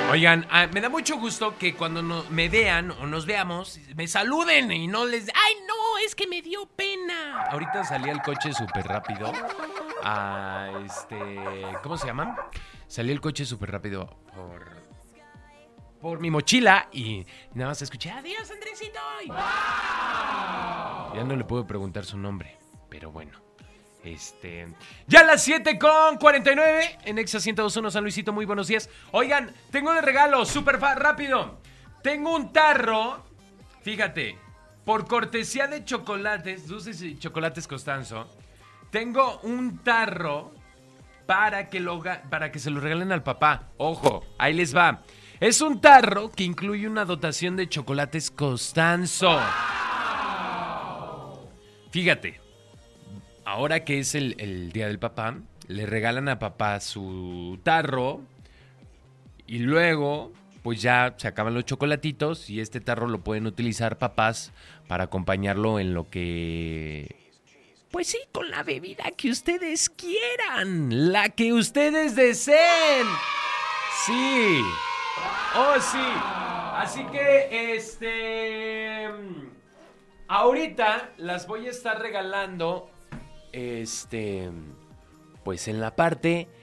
Oigan, me da mucho gusto que cuando me vean o nos veamos, me saluden y no les... ¡Ay, no! Es que me dio pena. Ahorita salí al coche súper rápido. ¿Cómo se llaman? Salí el coche súper rápido por mi mochila y nada más escuché, ¡adiós, Andresito! Y... ya no le puedo preguntar su nombre, pero bueno. Ya a las 7:49 en Exa 102.1 San Luisito, muy buenos días. Oigan, tengo de regalo, súper rápido. Tengo un tarro, fíjate, por cortesía de chocolates, dulces y chocolates Costanzo. Tengo un tarro para que se lo regalen al papá. Ojo, ahí les va. Es un tarro que incluye una dotación de chocolates Costanzo. Fíjate. Ahora que es el día del papá, le regalan a papá su tarro y luego pues ya se acaban los chocolatitos y este tarro lo pueden utilizar papás para acompañarlo en lo que... pues sí, con la bebida que ustedes quieran, la que ustedes deseen. Sí, oh sí, así que ahorita las voy a estar regalando... pues en la parte